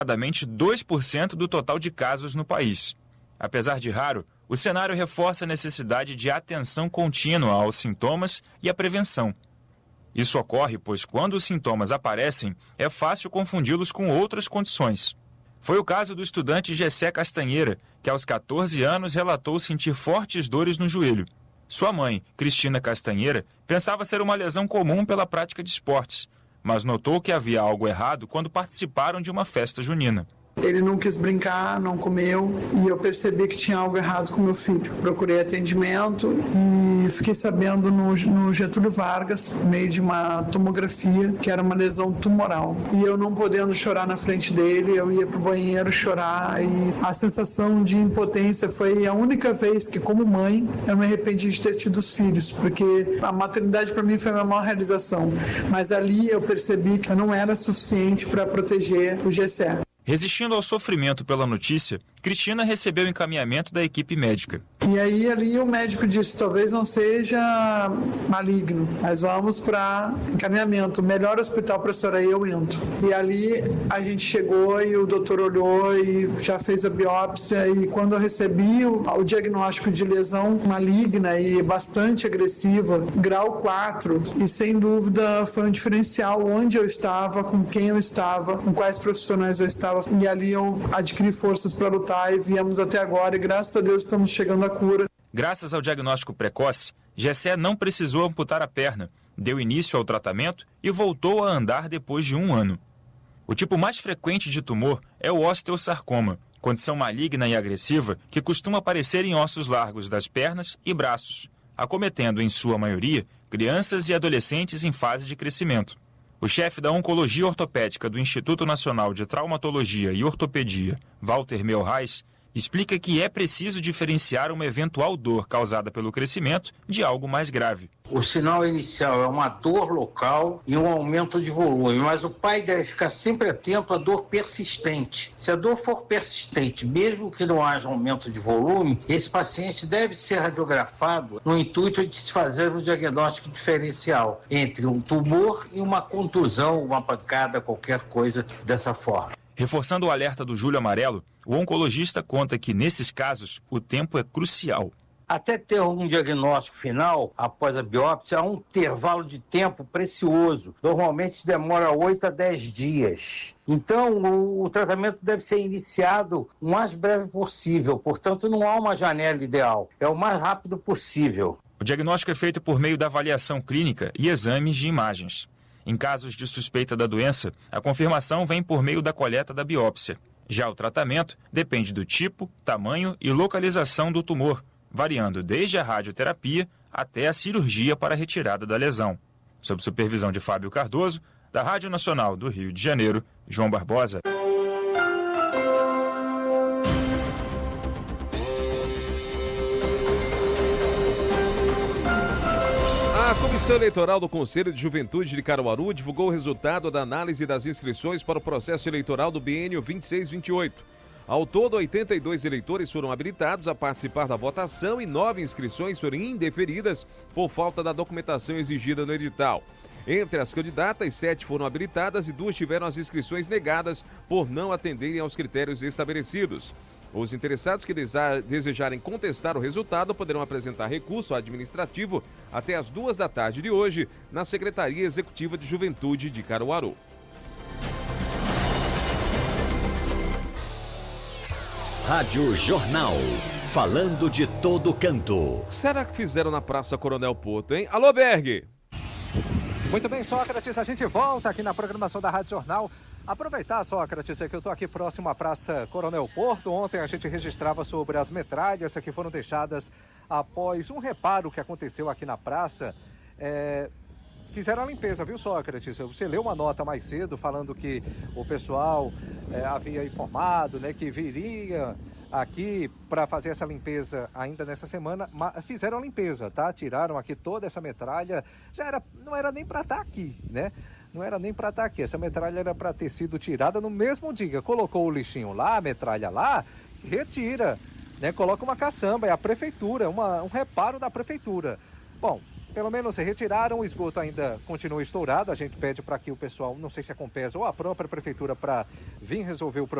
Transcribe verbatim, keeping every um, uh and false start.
aproximadamente dois por cento do total de casos no país. Apesar de raro, o cenário reforça a necessidade de atenção contínua aos sintomas e à prevenção. Isso ocorre pois quando os sintomas aparecem, é fácil confundi-los com outras condições. Foi o caso do estudante Gessé Castanheira, que aos catorze anos relatou sentir fortes dores no joelho. Sua mãe, Cristina Castanheira, pensava ser uma lesão comum pela prática de esportes, mas notou que havia algo errado quando participaram de uma festa junina. Ele não quis brincar, não comeu, e eu percebi que tinha algo errado com meu filho. Procurei atendimento e fiquei sabendo no, no Getúlio Vargas, por meio de uma tomografia, que era uma lesão tumoral. E eu não podendo chorar na frente dele, eu ia pro banheiro chorar, e a sensação de impotência foi a única vez que, como mãe, eu me arrependi de ter tido os filhos, porque a maternidade para mim foi a minha maior realização. Mas ali eu percebi que eu não era suficiente para proteger o Gessé. Resistindo ao sofrimento pela notícia, Cristina recebeu encaminhamento da equipe médica. E aí ali o médico disse, talvez não seja maligno, mas vamos para encaminhamento. O melhor hospital para a senhora eu entro. E ali a gente chegou e o doutor olhou e já fez a biópsia, e quando eu recebi o, o diagnóstico de lesão maligna e bastante agressiva, grau quatro, e sem dúvida foi um diferencial onde eu estava, com quem eu estava, com quais profissionais eu estava. E ali eu adquiri forças para lutar e viemos até agora, e graças a Deus estamos chegando à cura. Graças ao diagnóstico precoce, Gessé não precisou amputar a perna, deu início ao tratamento e voltou a andar depois de um ano. O tipo mais frequente de tumor é o osteosarcoma, condição maligna e agressiva que costuma aparecer em ossos largos das pernas e braços, acometendo, em sua maioria, crianças e adolescentes em fase de crescimento. O chefe da Oncologia Ortopédica do Instituto Nacional de Traumatologia e Ortopedia, Walter Melrais, explica que é preciso diferenciar uma eventual dor causada pelo crescimento de algo mais grave. O sinal inicial é uma dor local e um aumento de volume, mas o pai deve ficar sempre atento à dor persistente. Se a dor for persistente, mesmo que não haja aumento de volume, esse paciente deve ser radiografado no intuito de se fazer um diagnóstico diferencial entre um tumor e uma contusão, uma pancada, qualquer coisa dessa forma. Reforçando o alerta do Julho Amarelo, o oncologista conta que, nesses casos, o tempo é crucial. Até ter um diagnóstico final, após a biópsia, há um intervalo de tempo precioso. Normalmente demora oito a dez dias. Então, o, o tratamento deve ser iniciado o mais breve possível. Portanto, não há uma janela ideal. É o mais rápido possível. O diagnóstico é feito por meio da avaliação clínica e exames de imagens. Em casos de suspeita da doença, a confirmação vem por meio da coleta da biópsia. Já o tratamento depende do tipo, tamanho e localização do tumor, variando desde a radioterapia até a cirurgia para a retirada da lesão. Sob supervisão de Fábio Cardoso, da Rádio Nacional do Rio de Janeiro, João Barbosa. A Comissão Eleitoral do Conselho de Juventude de Caruaru divulgou o resultado da análise das inscrições para o processo eleitoral do biênio vinte e seis vinte e oito. Ao todo, oitenta e dois eleitores foram habilitados a participar da votação e nove inscrições foram indeferidas por falta da documentação exigida no edital. Entre as candidatas, sete foram habilitadas e duas tiveram as inscrições negadas por não atenderem aos critérios estabelecidos. Os interessados que desejarem contestar o resultado poderão apresentar recurso administrativo até as duas da tarde de hoje na Secretaria Executiva de Juventude de Caruaru. Rádio Jornal, falando de todo canto. Será que fizeram na Praça Coronel Porto, hein? Alô, Berg! Muito bem, Sócrates, a gente volta aqui na programação da Rádio Jornal. Aproveitar, Sócrates, que eu estou aqui próximo à Praça Coronel Porto. Ontem a gente registrava sobre as metralhas que foram deixadas após um reparo que aconteceu aqui na praça. É... Fizeram a limpeza, viu, Sócrates? Você leu uma nota mais cedo falando que o pessoal é, havia informado, né, que viria aqui para fazer essa limpeza ainda nessa semana. Mas fizeram a limpeza, tá? Tiraram aqui toda essa metralha. Já era, não era nem para estar aqui, né? Não era nem para estar aqui. Essa metralha era para ter sido tirada no mesmo dia. Colocou o lixinho lá, a metralha lá, retira, né? Coloca uma caçamba, é a prefeitura, uma, um reparo da prefeitura. Bom, pelo menos retiraram, o esgoto ainda continua estourado. A gente pede para que o pessoal, não sei se é a Compesa ou a própria prefeitura, para vir resolver o problema.